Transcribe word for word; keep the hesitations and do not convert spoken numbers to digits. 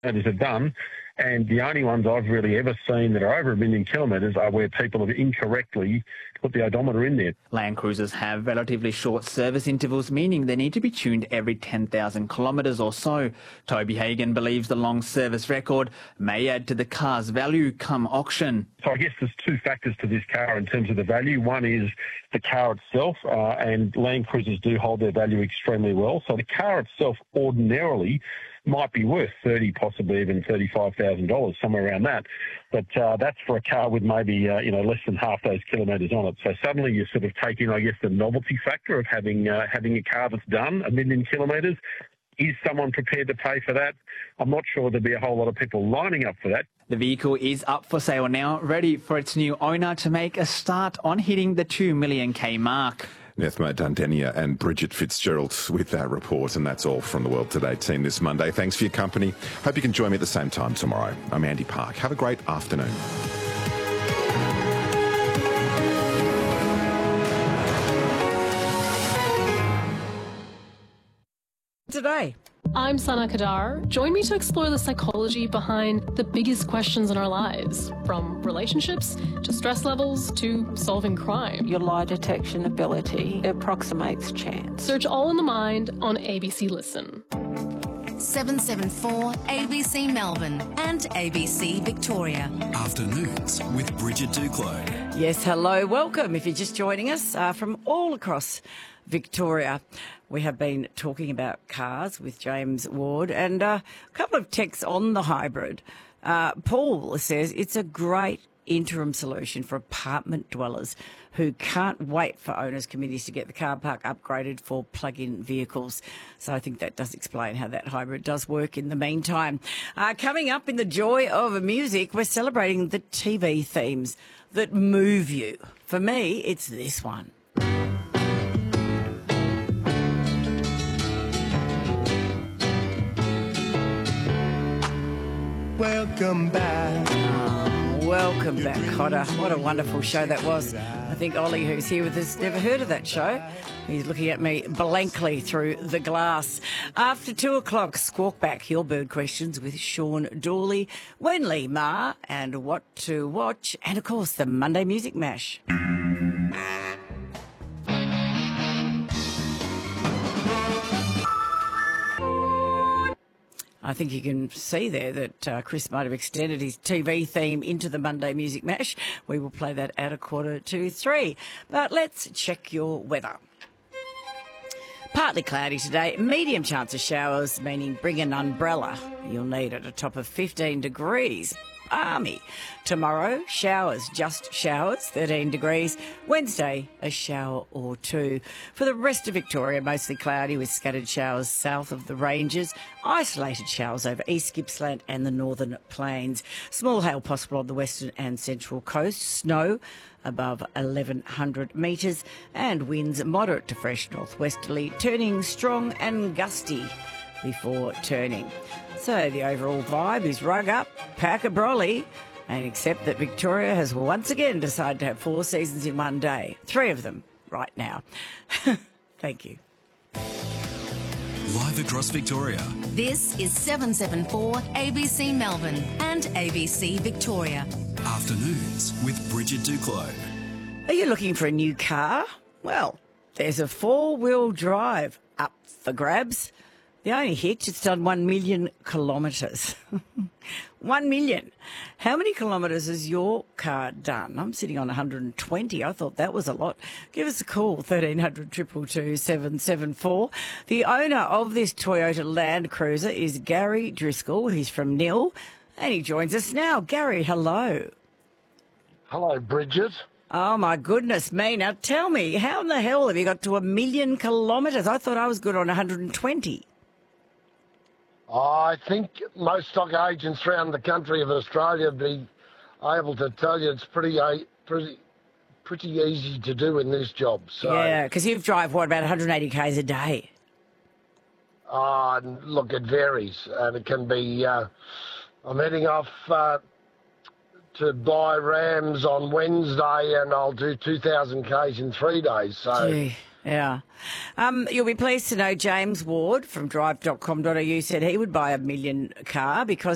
kilometres are done, and the only ones I've really ever seen that are over a million kilometres are where people have incorrectly put the odometer in there. Land Cruisers have relatively short service intervals, meaning they need to be tuned every ten thousand kilometres or so. Toby Hagan believes the long service record may add to the car's value come auction. So I guess there's two factors to this car in terms of the value. One is the car itself, uh, and Land Cruisers do hold their value extremely well. So the car itself ordinarily might be worth thirty, possibly even thirty-five thousand dollars, somewhere around that. But uh, that's for a car with maybe uh, you know less than half those kilometres on it. So suddenly you sort of take in, I guess, the novelty factor of having uh, having a car that's done a million kilometres. Is someone prepared to pay for that? I'm not sure there'll be a whole lot of people lining up for that. The vehicle is up for sale now, ready for its new owner to make a start on hitting the two million K mark. Nethma Dundenia and Bridget Fitzgerald with that report, and that's all from the World Today team this Monday. Thanks for your company. Hope you can join me at the same time tomorrow. I'm Andy Park. Have a great afternoon. Today. I'm Sana Kadar. Join me to explore the psychology behind the biggest questions in our lives, from relationships to stress levels to solving crime. Your lie detection ability approximates chance. Search All in the Mind on A B C Listen. seven seven four A B C Melbourne and A B C Victoria. Afternoons with Bridget Duclos. Yes, hello, welcome if you're just joining us uh, from all across Victoria. We have been talking about cars with James Ward, and uh, a couple of texts on the hybrid. Uh, Paul says it's a great interim solution for apartment dwellers who can't wait for owners' committees to get the car park upgraded for plug-in vehicles. So I think that does explain how that hybrid does work in the meantime. Uh, coming up in the joy of music, we're celebrating the T V themes that move you. For me, it's this one. Welcome back. Oh, welcome back, Cotter. What a wonderful show that was. I think Ollie, who's here with us, never heard of that show. He's looking at me blankly through the glass. After two o'clock, squawk back your bird questions with Sean Dawley, Wenley Ma, and what to watch, and of course the Monday Music Mash. I think you can see there that uh, Chris might have extended his T V theme into the Monday Music Mash. We will play that at a quarter to three. But let's check your weather. Partly cloudy today, medium chance of showers, meaning bring an umbrella. You'll need at a top of fifteen degrees. Balmy. Tomorrow, showers, just showers, thirteen degrees. Wednesday, a shower or two. For the rest of Victoria, mostly cloudy with scattered showers south of the ranges. Isolated showers over East Gippsland and the northern plains. Small hail possible on the western and central coast. Snow above eleven hundred metres. And winds moderate to fresh northwesterly, turning strong and gusty before turning. So the overall vibe is rug up, pack a brolly, and accept that Victoria has once again decided to have four seasons in one day. Three of them right now. Thank you. Live across Victoria. This is seven seven four A B C Melbourne and A B C Victoria. Afternoons with Bridget Duclos. Are you looking for a new car? Well, there's a four-wheel drive up for grabs. The only hitch, it's done one million kilometres. one million. How many kilometres has your car done? I'm sitting on one hundred twenty. I thought that was a lot. Give us a call, thirteen hundred, two two two, seven seven four. The owner of this Toyota Land Cruiser is Gary Driscoll. He's from Nil, and he joins us now. Gary, hello. Hello, Bridget. Oh, my goodness me. Now, tell me, how in the hell have you got to a million kilometres? I thought I was good on one hundred twenty. I think most stock agents around the country of Australia would be able to tell you it's pretty uh, pretty pretty easy to do in this job. So, yeah, because you drive, what, about one hundred eighty kays a day? Uh, look, it varies. And it can be, uh, I'm heading off uh, to buy Rams on Wednesday and I'll do two thousand kays in three days. So. Gee. Yeah. Um, you'll be pleased to know James Ward from drive dot com dot a u said he would buy a million car because